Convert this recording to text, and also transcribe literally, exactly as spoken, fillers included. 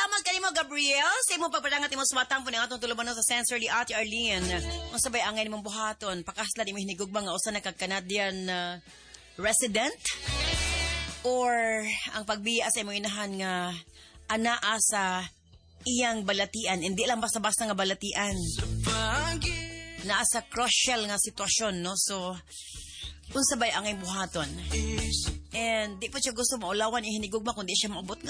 Salamat kanimo Gabriel sa imong pagpadangat imong sumatang po ng atong tulubanon sa sensor ni Ate Arlene. Ang sabay angay nimong buhaton, pakasla ni hinigugma nga usa na kag Canadian uh, resident or ang pagbiya sa imong inahan nga anaa sa iyang balatian, hindi lang basta-basta nga balatian. Naa sa crucial nga sitwasyon, no? So, unsabay angay buhaton. And di pa siya gusto maulawan ihinigugma kundi siya maubot nga